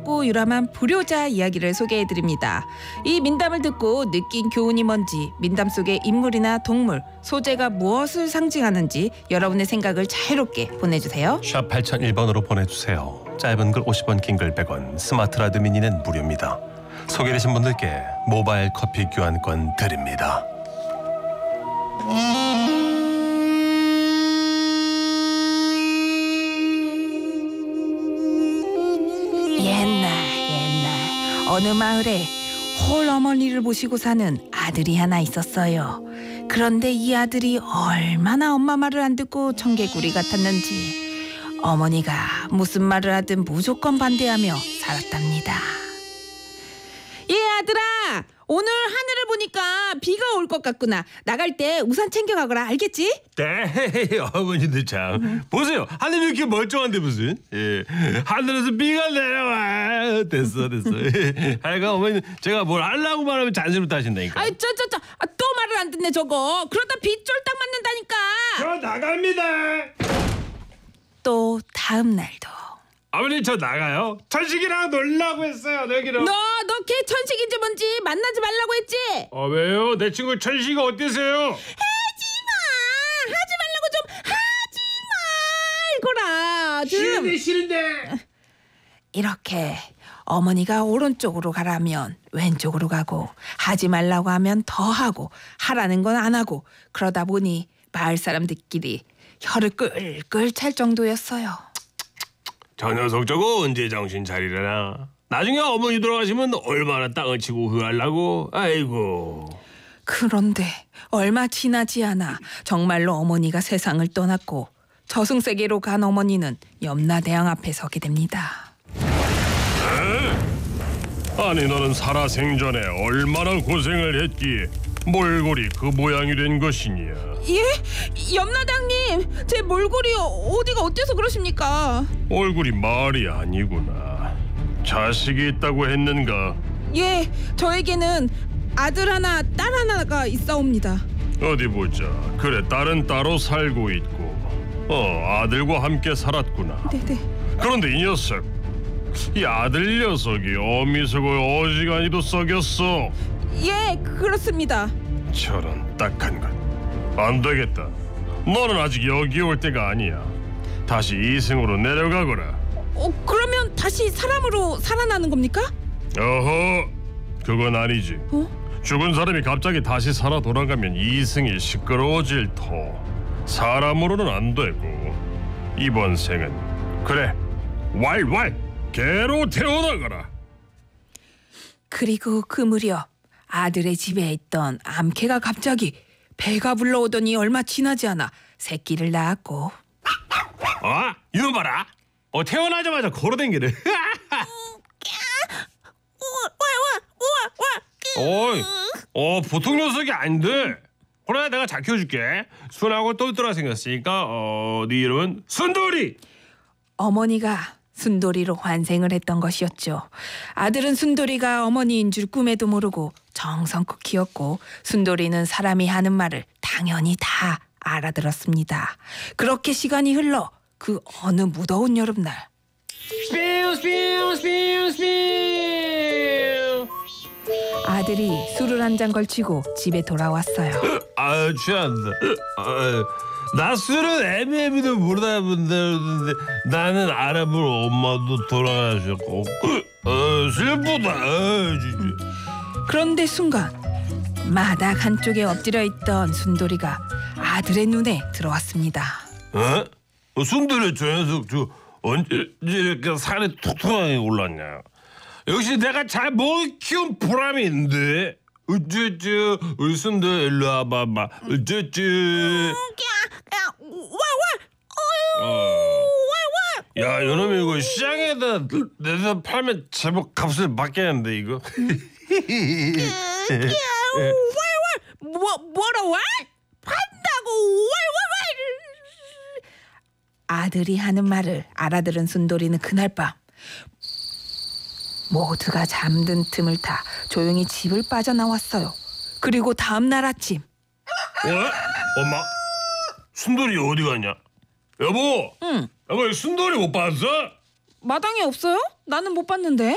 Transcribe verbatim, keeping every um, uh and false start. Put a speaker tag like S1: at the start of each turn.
S1: 깊고 유람한 불효자 이야기를 소개해드립니다. 이 민담을 듣고 느낀 교훈이 뭔지, 민담 속의 인물이나 동물, 소재가 무엇을 상징하는지 여러분의 생각을 자유롭게 보내주세요.
S2: 샵 팔공공일 번으로 보내주세요. 짧은 글 오십 원, 긴 글 백 원, 스마트 라디오 미니는 무료입니다. 소개되신 분들께 모바일 커피 교환권 드립니다.
S1: 옛날 옛날 어느 마을에 홀어머니를 모시고 사는 아들이 하나 있었어요. 그런데 이 아들이 얼마나 엄마 말을 안 듣고 청개구리 같았는지 어머니가 무슨 말을 하든 무조건 반대하며 살았답니다. 예, 아들아, 오늘 하늘을 보니까 비가 올 것 같구나. 나갈 때 우산 챙겨가거라, 알겠지?
S3: 네, 어머니도 참. 음. 보세요, 하늘이 이렇게 멀쩡한데 무슨? 예, 하늘에서 비가 내려와. 됐어, 됐어. 하여간 어머니 제가 뭘 하려고 말하면 잔소리부터 하신다니까.
S1: 아이, 저, 저, 저, 아, 또 말을 안 듣네 저거. 그러다 비 쫄딱 맞는다니까.
S3: 저 나갑니다.
S1: 또 다음 날도.
S3: 아버님 저 나가요. 천식이랑 놀라고 했어요. 여기로.
S1: 너, 너 걔 천식인지 뭔지 만나지 말라고 했지?
S3: 아 왜요? 내 친구 천식이 어때서요?
S1: 하지마, 하지 말라고 좀 하지 말거라. 좀.
S3: 싫은데 싫은데.
S1: 이렇게 어머니가 오른쪽으로 가라면 왼쪽으로 가고, 하지 말라고 하면 더 하고, 하라는 건 안 하고, 그러다 보니 마을 사람들끼리 혀를 끌끌 찰 정도였어요.
S3: 저 녀석 저거 언제 정신 차리려나. 나중에 어머니 돌아가시면 얼마나 땅을 치고 후회하려고. 아이고.
S1: 그런데 얼마 지나지 않아 정말로 어머니가 세상을 떠났고 저승세계로 간 어머니는 염라대왕 앞에 서게 됩니다.
S3: 에? 아니 너는 살아생전에 얼마나 고생을 했기에 몰골이 그 모양이 된 것이냐.
S1: 예? 염라대왕님, 제 몰골이 어디가 어때서 그러십니까?
S3: 얼굴이 말이 아니구나. 자식이 있다고 했는가?
S1: 예, 저에게는 아들 하나, 딸 하나가 있사옵니다.
S3: 어디 보자. 그래, 딸은 따로 살고 있고 어 아들과 함께 살았구나.
S1: 네네.
S3: 그런데 이 녀석, 이 아들 녀석이 어미석을 어지간히도 썩였어.
S1: 예, 그렇습니다.
S3: 저런 딱한 것. 안 되겠다. 너는 아직 여기 올 때가 아니야. 다시 이승으로 내려가거라.
S1: 어, 그러면 다시 사람으로 살아나는 겁니까?
S3: 어허, 그건 아니지.
S1: 어?
S3: 죽은 사람이 갑자기 다시 살아 돌아가면 이승이 시끄러워질 터. 사람으로는 안 되고 이번 생은 그래 왈왈 개로 태어나거라.
S1: 그리고 그 무렵 아들의 집에 있던 암캐가 갑자기 배가 불러오더니 얼마 지나지 않아 새끼를 낳았고.
S3: 어? 이놈 봐라. 어, 태어나자마자 걸어댕기네. 어이, 어 보통 녀석이 아닌데. 그래, 내가 잘 키워줄게. 순하고 똘똘하게 생겼으니까 어, 네 이름은 순돌이.
S1: 어머니가 순돌이로 환생을 했던 것이었죠. 아들은 순돌이가 어머니인 줄 꿈에도 모르고 정성껏 키웠고, 순돌이는 사람이 하는 말을 당연히 다 알아들었습니다. 그렇게 시간이 흘러 그 어느 무더운 여름날, 아들이 술을 한 잔 걸치고 집에 돌아왔어요.
S3: 아, 취한다. 아, 나 술은 애매비도 모르다 본다는데 나는 알아볼 엄마도 돌아가셨고 어, 슬프다. 어, 진짜.
S1: 그런데 순간 마당 한쪽에 엎드려 있던 순돌이가 아들의 눈에 들어왔습니다.
S3: 어? 어, 순돌이 저 녀석 저 언제 이렇게 살이 톡톡하게 올랐냐? 역시 내가 잘 못 키운 보람이 있는데. 어쩌쭈 우리 순돌 일로 와봐봐. 어쩌쭈. 야, 이놈이 이거 시장에다 내서 팔면 제법 값을 받겠는데 이거.
S1: 뭐 뭐라고? 판다고? 아들이 하는 말을 알아들은 순돌이는 그날 밤 모두가 잠든 틈을 타 조용히 집을 빠져나왔어요. 그리고 다음 날 아침.
S3: 어? 엄마? 순돌이 어디 갔냐? 여보.
S1: 응.
S3: 여보, 순돌이 못 봤어?
S1: 마당에 없어요? 나는 못 봤는데.